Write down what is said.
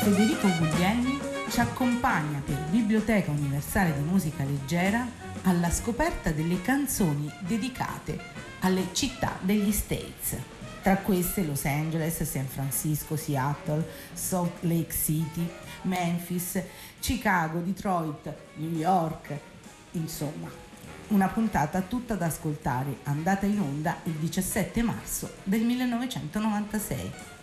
Federico Guglielmi ci accompagna per Biblioteca Universale di Musica Leggera alla scoperta delle canzoni dedicate alle città degli States. Tra queste Los Angeles, San Francisco, Seattle, Salt Lake City, Memphis, Chicago, Detroit, New York, insomma, una puntata tutta da ascoltare, andata in onda il 17 marzo del 1996.